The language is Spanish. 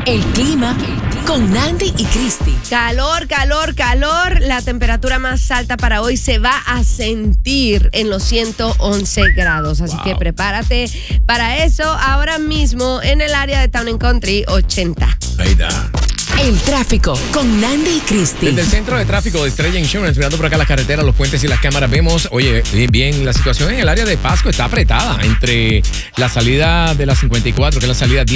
El clima con Nandi y Cristi. Calor, calor, calor. La temperatura más alta para hoy se va a sentir en los 111 grados. Así que prepárate para eso. Ahora mismo en el área de Town & Country, 80. Ahí está. El tráfico con Nandi y Cristi. Desde el centro de tráfico de Estrella Insurance, mirando por acá las carreteras, los puentes y las cámaras, vemos, oye, bien, la situación en el área de Pasco está apretada entre la salida de la 54, que es la salida 10